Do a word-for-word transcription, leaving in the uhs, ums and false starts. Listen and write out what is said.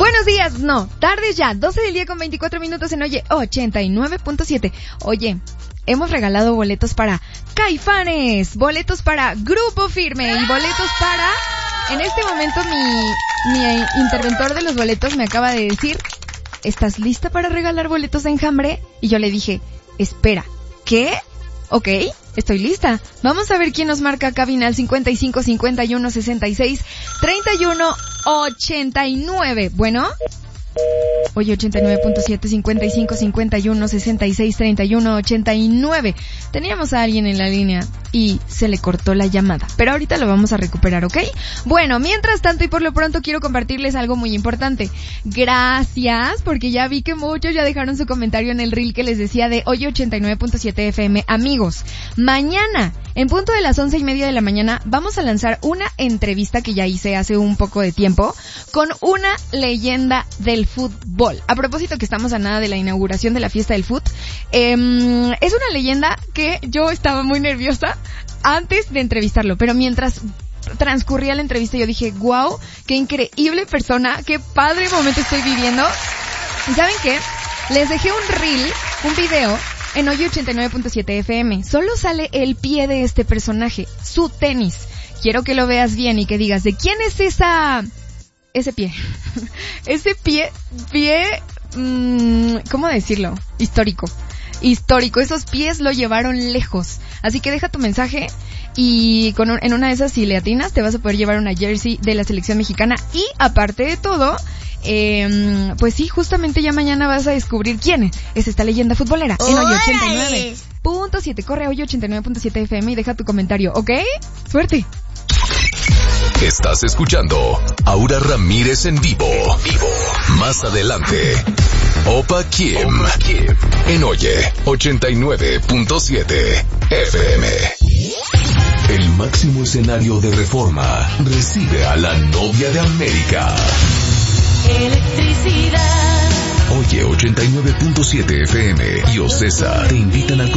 Buenos días, no, tardes ya, doce del día con veinticuatro minutos en Oye ochenta y nueve punto siete. Oye, hemos regalado boletos para Caifanes, boletos para Grupo Firme y boletos para... En este momento mi, mi interventor de los boletos me acaba de decir, ¿estás lista para regalar boletos de Enjambre? Y yo le dije, espera, ¿qué? Ok, estoy lista. Vamos a ver quién nos marca cabina al cincuenta y cinco, cincuenta y uno, sesenta y seis, treinta y uno, ochenta y nueve. Bueno... Oye, ochenta y nueve punto siete, cincuenta y cinco, cincuenta y uno, sesenta y seis, treinta y uno, ochenta y nueve. Teníamos a alguien en la línea y se le cortó la llamada, pero ahorita lo vamos a recuperar, ¿ok? Bueno, mientras tanto y por lo pronto quiero compartirles algo muy importante. Gracias, porque ya vi que muchos ya dejaron su comentario en el reel que les decía de Oye ochenta y nueve punto siete F M. Amigos, mañana, en punto de las once y media de la mañana, vamos a lanzar una entrevista que ya hice hace un poco de tiempo con una leyenda del fútbol. A propósito que estamos a nada de la inauguración de la fiesta del fútbol, eh, es una leyenda que yo estaba muy nerviosa antes de entrevistarlo, pero mientras transcurría la entrevista yo dije, wow, qué increíble persona, qué padre momento estoy viviendo. ¿Y saben qué? Les dejé un reel, un video en Oye ochenta y nueve punto siete F M. Solo sale el pie de este personaje, su tenis. Quiero que lo veas bien y que digas, ¿de quién es esa... ese pie? Ese pie, pie, mmm, ¿cómo decirlo? Histórico. Histórico. Esos pies lo llevaron lejos. Así que deja tu mensaje y con un, en una de esas, si le atinas, te vas a poder llevar una jersey de la selección mexicana. Y aparte de todo, eh, pues sí, justamente ya mañana vas a descubrir quién es esta leyenda futbolera. En Oye ochenta y nueve punto siete. Corre a Oye ochenta y nueve punto siete F M y deja tu comentario, ¿ok? Suerte. Estás escuchando Aura Ramírez en vivo. En vivo. Más adelante, Opa Kim, Opa Kim en Oye ochenta y nueve punto siete F M. El máximo escenario de Reforma recibe a la novia de América. Electricidad. Oye ochenta y nueve punto siete F M y Ocesa te invitan a